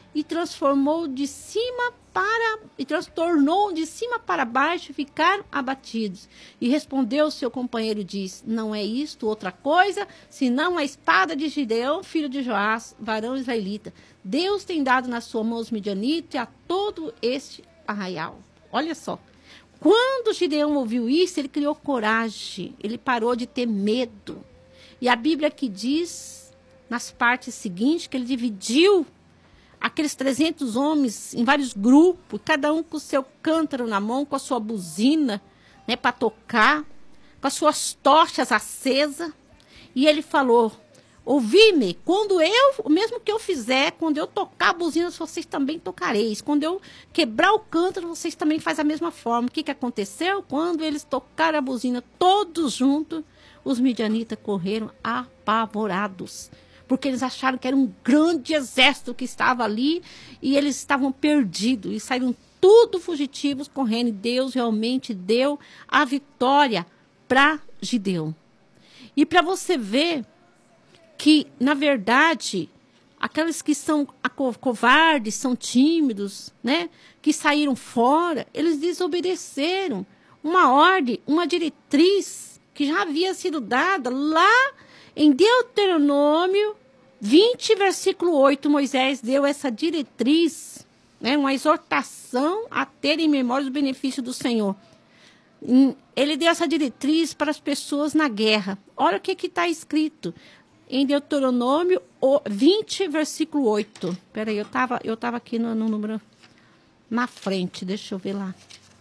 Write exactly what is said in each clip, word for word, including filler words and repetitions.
e transformou de cima para e transtornou de cima para baixo e ficaram abatidos. E respondeu seu companheiro e disse: não é isto outra coisa, senão a espada de Gideão, filho de Joás, varão israelita. Deus tem dado na sua mão os midianitas e a todo este arraial. Olha só. Quando Gideão ouviu isso, ele criou coragem, ele parou de ter medo. E a Bíblia aqui diz, nas partes seguintes, que ele dividiu aqueles trezentos homens em vários grupos, cada um com o seu cântaro na mão, com a sua buzina, né, para tocar, com as suas tochas acesas. E ele falou: ouvi-me, quando eu, o mesmo que eu fizer, quando eu tocar a buzina, vocês também tocareis. Quando eu quebrar o cântaro, vocês também fazem a mesma forma. O que, que aconteceu? Quando eles tocaram a buzina, todos juntos, os midianitas correram apavorados. Porque eles acharam que era um grande exército que estava ali e eles estavam perdidos. E saíram tudo fugitivos correndo. E Deus realmente deu a vitória para Gideão. E para você ver que, na verdade, aqueles que são covardes, são tímidos, né, que saíram fora, eles desobedeceram uma ordem, uma diretriz que já havia sido dada lá em Deuteronômio vinte, versículo oito. Moisés deu essa diretriz, né, uma exortação a ter em memória os benefícios do Senhor. Ele deu essa diretriz para as pessoas na guerra. Olha o que está escrito em Deuteronômio vinte, versículo oito. Espera aí, eu estava eu tava aqui no, no número na frente, deixa eu ver lá.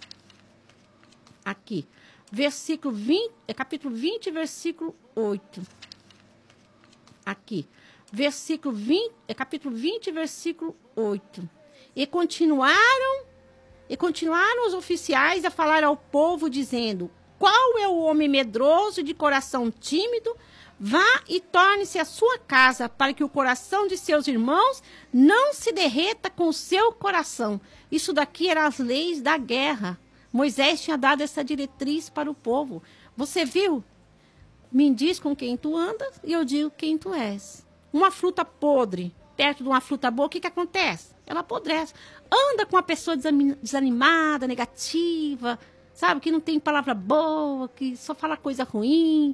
Aqui, versículo vinte, capítulo vinte, versículo oito. Aqui, versículo vinte, capítulo vinte, versículo oito. E continuaram, e continuaram os oficiais a falar ao povo, dizendo: qual é o homem medroso e de coração tímido? Vá e torne-se à sua casa, para que o coração de seus irmãos não se derreta com o seu coração. Isso daqui eram as leis da guerra. Moisés tinha dado essa diretriz para o povo. Você viu? Me diz com quem tu andas e eu digo quem tu és. Uma fruta podre perto de uma fruta boa, o que, que acontece? Ela apodrece. Anda com uma pessoa desanimada, negativa, sabe? Que não tem palavra boa, que só fala coisa ruim.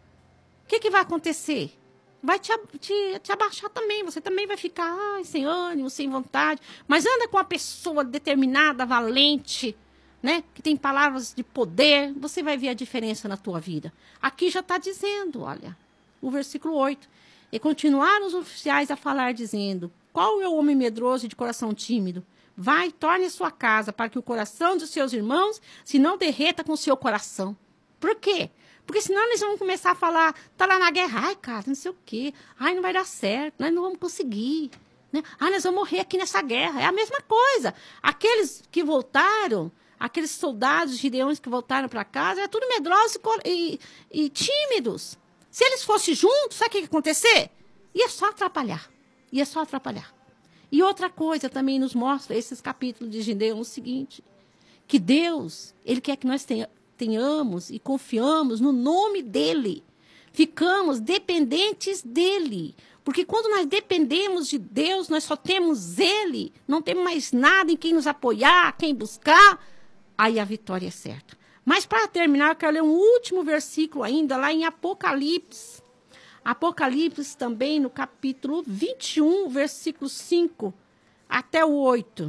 O que, que vai acontecer? Vai te, te, te abaixar também. Você também vai ficar ai, sem ânimo, sem vontade. Mas anda com uma pessoa determinada, valente, né? Que tem palavras de poder. Você vai ver a diferença na tua vida. Aqui já está dizendo, olha, o versículo oito. E continuaram os oficiais a falar, dizendo: qual é o homem medroso e de coração tímido? Vai, torne a sua casa, para que o coração dos seus irmãos se não derreta com o seu coração. Por quê? Porque senão eles vão começar a falar, tá lá na guerra, ai, cara, não sei o quê, ai, não vai dar certo, nós não vamos conseguir, né? Ai, nós vamos morrer aqui nessa guerra. É a mesma coisa. Aqueles que voltaram, aqueles soldados gideões que voltaram para casa, é tudo medrosos e, e, e tímidos. Se eles fossem juntos, sabe o que ia acontecer? Ia só atrapalhar, ia só atrapalhar. E outra coisa também nos mostra esses capítulos de Gideão, o seguinte, que Deus, Ele quer que nós tenhamos, tenhamos e confiamos no nome dEle. Ficamos dependentes dEle. Porque quando nós dependemos de Deus, nós só temos Ele. Não temos mais nada em quem nos apoiar, quem buscar. Aí a vitória é certa. Mas para terminar, eu quero ler um último versículo ainda, lá em Apocalipse. Apocalipse também, no capítulo vinte e um, versículo cinco até o oito.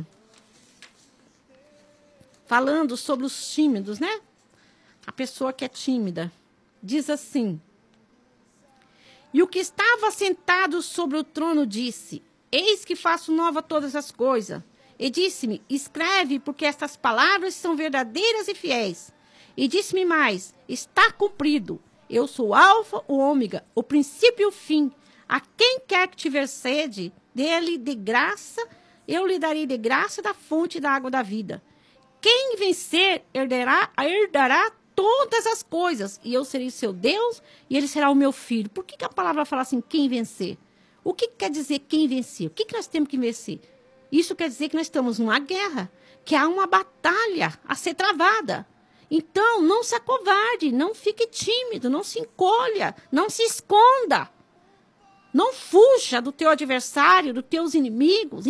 Falando sobre os tímidos, né? A pessoa que é tímida. Diz assim: e o que estava sentado sobre o trono disse: eis que faço nova todas as coisas. E disse-me: escreve, porque estas palavras são verdadeiras e fiéis. E disse-me mais: está cumprido. Eu sou o alfa, o ômega, o princípio e o fim. A quem quer que tiver sede, dele de graça, eu lhe darei de graça da fonte da água da vida. Quem vencer, herdará, herdará todas as coisas, e eu serei seu Deus, e ele será o meu filho. Por que, que a palavra fala assim, quem vencer? O que, que quer dizer quem vencer? O que, que nós temos que vencer? Isso quer dizer que nós estamos numa guerra, que há uma batalha a ser travada. Então, não se acovarde, não fique tímido, não se encolha, não se esconda. Não fuja do teu adversário, dos teus inimigos.